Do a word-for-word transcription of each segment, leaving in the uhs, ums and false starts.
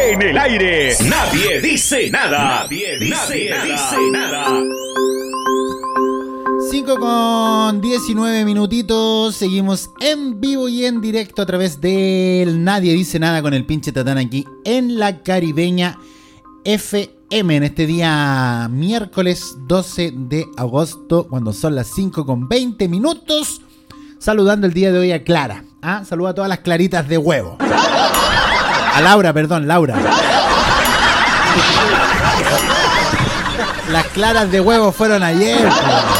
En el aire, nadie dice nada. Nadie dice, nadie nada. dice nada. cinco con diecinueve minutitos. Seguimos en vivo y en directo a través del Nadie Dice Nada con el pinche Tatán aquí en la Caribeña F M en este día miércoles doce de agosto, cuando son las cinco con veinte minutos. Saludando el día de hoy a Clara. ¿Ah? Saluda a todas las claritas de huevo. A Laura, perdón, Laura. Las claras de huevo fueron ayer.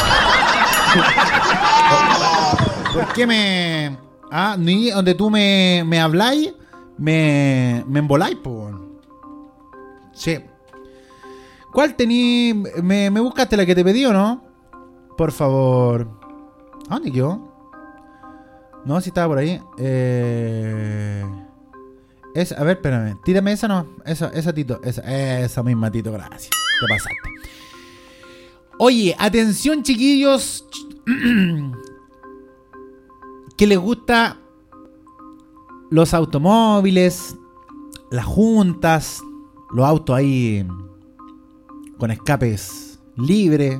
¿Por qué me... Ah, ni donde tú me, me habláis, me, me emboláis, po? Sí. ¿Cuál tení? ¿Me, ¿Me buscaste la que te pedí o no? Por favor. ¿A dónde quedó? No, si estaba por ahí. Eh... Es, a ver, espérame. Tírame esa, no. Esa, esa, Tito. Esa, esa misma, Tito. Gracias. Te pasaste. Oye, atención, chiquillos. Que les gusta los automóviles, las juntas, los autos ahí con escapes libres.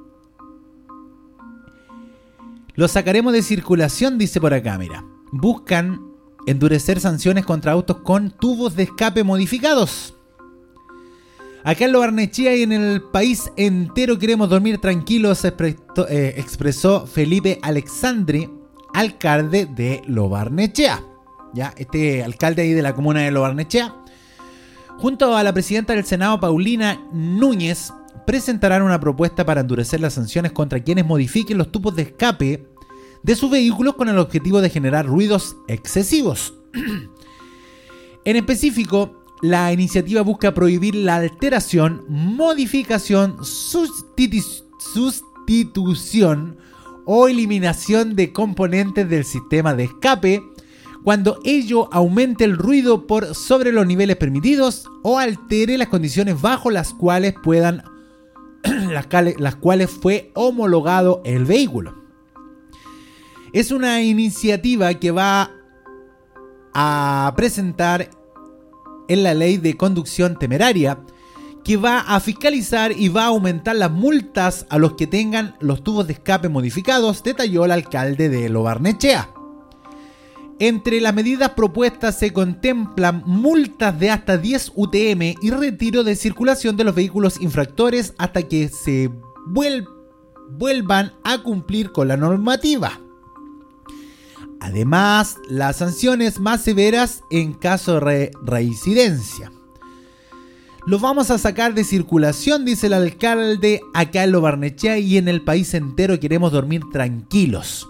Los sacaremos de circulación, dice por acá, mira. Buscan endurecer sanciones contra autos con tubos de escape modificados. Acá en Lo Barnechea y en el país entero queremos dormir tranquilos, expresó, eh, expresó Felipe Alexandri, alcalde de Lo Barnechea. Ya, este alcalde ahí de la comuna de Lo Barnechea, junto a la presidenta del Senado, Paulina Núñez, presentarán una propuesta para endurecer las sanciones contra quienes modifiquen los tubos de escape de sus vehículos con el objetivo de generar ruidos excesivos. En específico, la iniciativa busca prohibir la alteración, modificación, sustitu- sustitución o eliminación de componentes del sistema de escape cuando ello aumente el ruido por sobre los niveles permitidos o altere las condiciones bajo las cuales puedan las, cales, las cuales fue homologado el vehículo. Es una iniciativa que va a presentar en la ley de conducción temeraria, que va a fiscalizar y va a aumentar las multas a los que tengan los tubos de escape modificados, detalló el alcalde de Lo Barnechea. Entre las medidas propuestas se contemplan multas de hasta diez U T M y retiro de circulación de los vehículos infractores hasta que se vuel- vuelvan a cumplir con la normativa. Además, las sanciones más severas en caso de re- reincidencia. Los vamos a sacar de circulación, dice el alcalde, acá en Lo Barnechea y en el país entero queremos dormir tranquilos.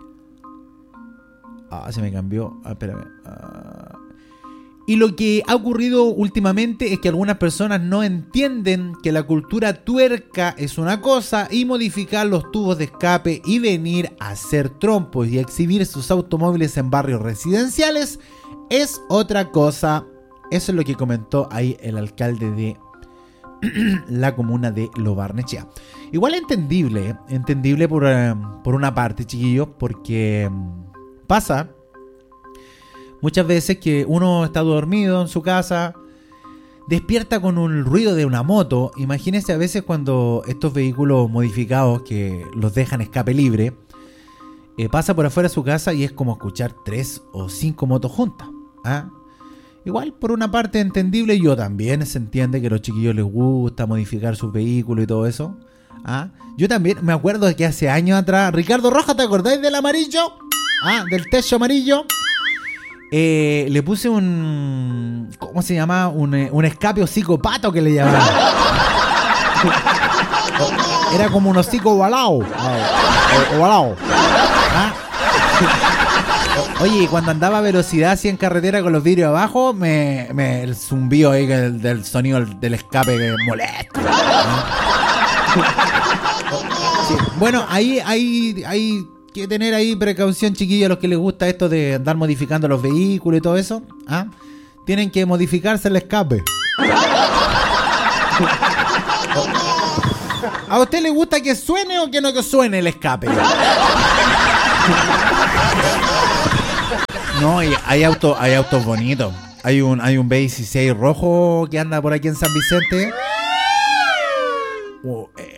Ah, se me cambió. Ah, espérame. Ah. Y lo que ha ocurrido últimamente es que algunas personas no entienden que la cultura tuerca es una cosa y modificar los tubos de escape y venir a hacer trompos y exhibir sus automóviles en barrios residenciales es otra cosa. Eso es lo que comentó ahí el alcalde de la comuna de Lo Barnechea. Igual entendible, ¿eh? entendible por, uh, por una parte, chiquillos, porque um, pasa muchas veces que uno está dormido en su casa, despierta con un ruido de una moto. Imagínense a veces cuando estos vehículos modificados que los dejan escape libre, eh, pasa por afuera de su casa y es como escuchar tres o cinco motos juntas. ¿Ah? Igual por una parte entendible, yo también se entiende que a los chiquillos les gusta modificar sus vehículos y todo eso. ¿Ah? Yo también me acuerdo de que hace años atrás, Ricardo Rojas, ¿te acordáis del amarillo? Ah, del techo amarillo. Eh, le puse un... ¿Cómo se llama? Un, un escape hocico pato que le llamaban. Era como un hocico ovalado. Ovalado. ¿Ah? Oye, cuando andaba a velocidad así en carretera con los vidrios abajo, me, me el zumbido ahí del, del sonido del escape que molesta. Sí. Bueno, ahí hay, hay que tener ahí precaución, chiquillos, a los que les gusta esto de andar modificando los vehículos y todo eso. ¿Ah? Tienen que modificarse el escape. ¿A usted le gusta que suene o que no que suene el escape? No, hay autos, hay autos bonitos. hay un, hay un B dieciséis rojo que anda por aquí en San Vicente. Oh,